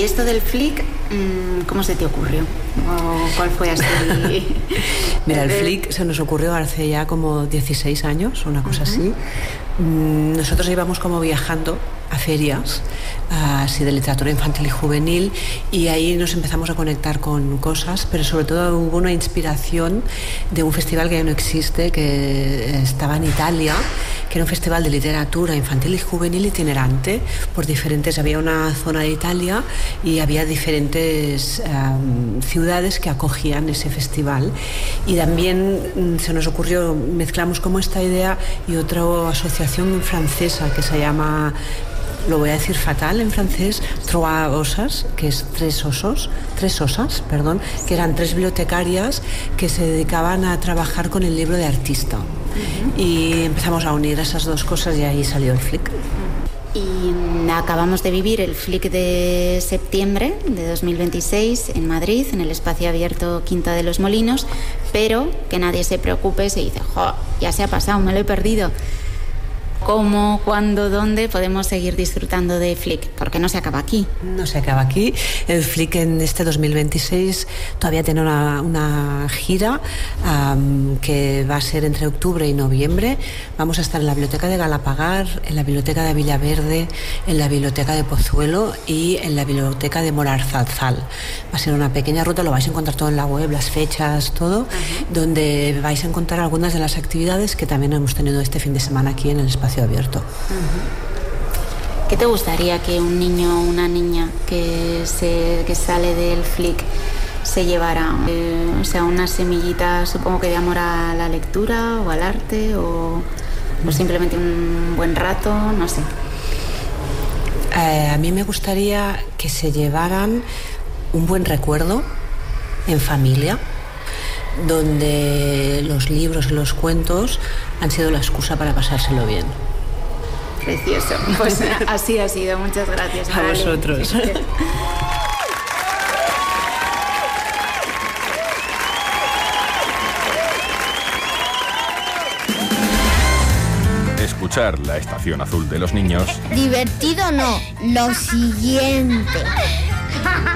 esto del Flick, ¿cómo se te ocurrió? ¿O cuál fue así? Mira, el Flick se nos ocurrió hace ya como 16 años, una cosa así. Nosotros íbamos como viajando a ferias así de literatura infantil y juvenil, y ahí nos empezamos a conectar con cosas, pero sobre todo hubo una inspiración de un festival que ya no existe, que estaba en Italia, que era un festival de literatura infantil y juvenil itinerante por diferentes, había una zona de Italia y había diferentes ciudades que acogían ese festival, y también se nos ocurrió, mezclamos como esta idea y otra asociación francesa que se llama, lo voy a decir fatal en francés, Trois Osas, que es tres osas, que eran 3 bibliotecarias que se dedicaban a trabajar con el libro de artista. Y empezamos a unir esas dos cosas y ahí salió el Flick. Y acabamos de vivir el Flick de septiembre de 2026 en Madrid, en el espacio abierto Quinta de los Molinos, pero que nadie se preocupe si dice, ya se ha pasado, me lo he perdido. ¿Cómo, cuándo, dónde podemos seguir disfrutando de Flick? Porque no se acaba aquí. No se acaba aquí. El Flick en este 2026 todavía tiene una gira que va a ser entre octubre y noviembre. Vamos a estar en la Biblioteca de Galapagar, en la Biblioteca de Villaverde, en la Biblioteca de Pozuelo y en la Biblioteca de Moralzarzal. Va a ser una pequeña ruta, lo vais a encontrar todo en la web, las fechas, todo, donde vais a encontrar algunas de las actividades que también hemos tenido este fin de semana aquí en el espacio abierto. ¿Qué te gustaría que un niño o una niña que sale del Flick se llevara? O sea, una semillita, supongo que de amor a la lectura o al arte, o simplemente un buen rato, no sé. A mí me gustaría que se llevaran un buen recuerdo en familia, donde los libros y los cuentos han sido la excusa para pasárselo bien. Precioso. Pues así ha sido. Muchas gracias. A vosotros. Escuchar La Estación Azul de los Niños. Divertido no, lo siguiente.